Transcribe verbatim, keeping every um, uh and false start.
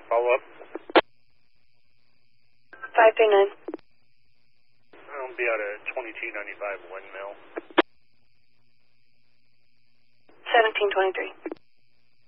follow up. five three nine. I'll be out at twenty-two ninety-five Windmill. seventeen twenty-three.